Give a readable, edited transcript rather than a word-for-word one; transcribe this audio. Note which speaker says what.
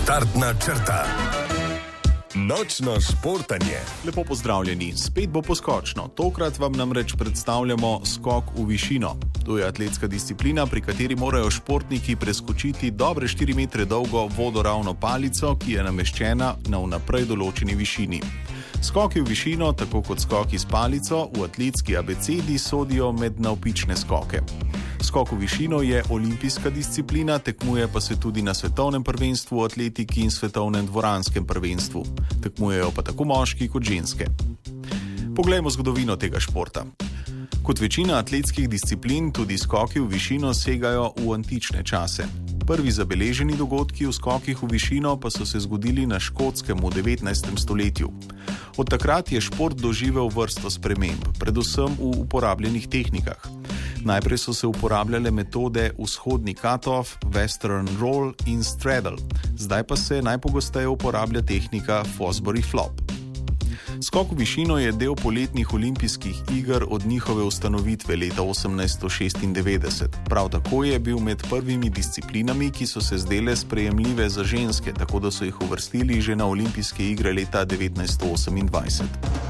Speaker 1: Štartna črta. Nočno športanje.
Speaker 2: Lepo pozdravljeni, spet bo poskočno. Tokrat vam namreč predstavljamo skok v višino. To je atletska disciplina, pri kateri morajo športniki preskočiti dobre 4 metre dolgo vodoravno palico, ki je nameščena na vnaprej določeni višini. Skoki v višino, tako kot skoki s palico, v atletski abecedi sodijo med navpične skoke. Skok v višino je olimpijska disciplina, tekmuje pa se tudi na svetovnem prvenstvu v atletiki in svetovnem dvoranskem prvenstvu. Tekmujejo pa tako moški kot ženske. Poglejmo zgodovino tega športa. Kot večina atletskih disciplin, tudi skoki v višino segajo v antične čase. Prvi zabeleženi dogodki v skokih v višino pa so se zgodili na Škotskem v 19. stoletju. Od takrat je šport doživel vrsto sprememb, predvsem v uporabljenih tehnikah. Najprej so se uporabljale metode vzhodni cut-off, western roll in straddle, zdaj pa se najpogosteje uporablja tehnika Fosbury flop. Skok v višino je del poletnih olimpijskih iger od njihove ustanovitve leta 1896. Prav tako je bil med prvimi disciplinami, ki so se zdele sprejemljive za ženske, tako da so jih uvrstili že na olimpijske igre leta 1928.